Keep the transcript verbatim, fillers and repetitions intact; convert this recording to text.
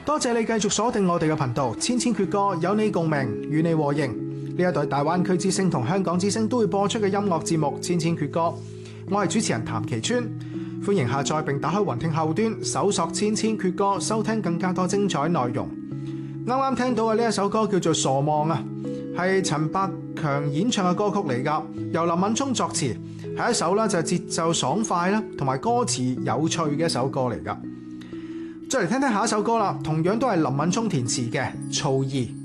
多謝你繼續鎖定我哋嘅頻道，千千闕歌有你共鳴，與你和應。呢一對大灣區之聲同香港之聲都會播出嘅音樂節目《千千闕歌》，我係主持人譚其川，歡迎下載並打開雲聽後端，搜索《千千闕歌》，收聽更加多精彩內容。啱啱聽到嘅呢一首歌叫做《傻望》啊，係陳百強演唱嘅歌曲嚟㗎，由林敏聰作詞，係一首咧就係節奏爽快啦，同埋歌詞有趣嘅一首歌嚟㗎。再嚟聽聽下一首歌啦，同樣都係林敏聰填詞嘅《曹兒》。